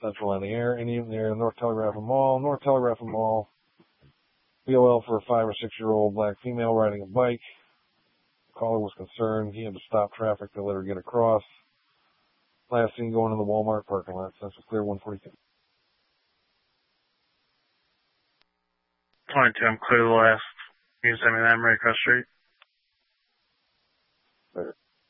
Central on the air, Indian near North Telegraph Mall. North Telegraph Mall. BOL for a 5 or 6-year-old black female riding a bike. The caller was concerned. He had to stop traffic to let her get across. Last seen going in the Walmart parking lot. Central clear 142. 22, I'm clear the last. Can you send me that right across the street?